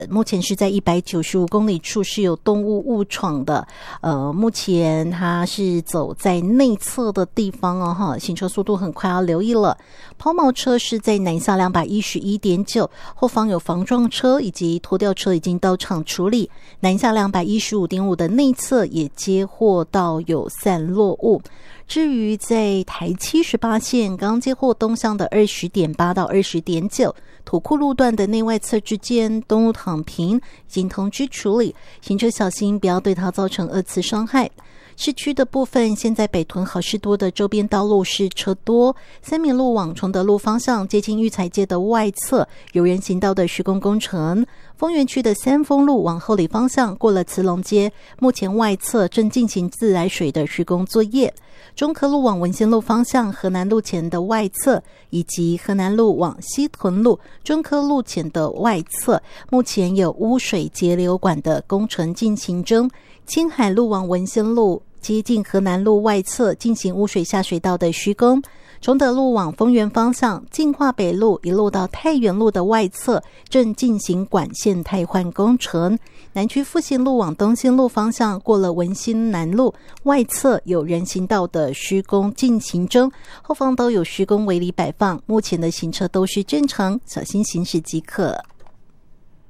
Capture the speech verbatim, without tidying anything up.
目前是在一百九十五公里处是有动物误闯的，呃，目前它是走在内侧的地方哦，哈，行车速度很快，要留意了。抛锚车是在南下 两百一十一点九， 后方有防撞车以及拖吊车已经到场处理，南下 两百一十五点五 的内侧也接获到有散落物。至于在台七十八线刚接获东向的 二十点八 到 二十点九， 土库路段的内外侧之间东路躺平已经通知处理，行车小心不要对它造成二次伤害。市区的部分，现在北屯好事多的周边道路是车多，三民路往崇德路方向接近育才街的外侧有人行道的施工工程，丰原区的三丰路往后里方向过了慈龙街，目前外侧正进行自来水的施工作业。中科路往文心路方向河南路前的外侧，以及河南路往西屯路中科路前的外侧，目前有污水截流管的工程进行中。青海路往文心路接近河南路外侧进行污水下水道的施工。崇德路往丰原方向进化北路一路到太原路的外侧正进行管线汰换工程。南区复兴路往东兴路方向过了文心南路外侧有人行道的施工进行中，后方都有施工围篱摆放，目前的行车都是正常，小心行驶即可。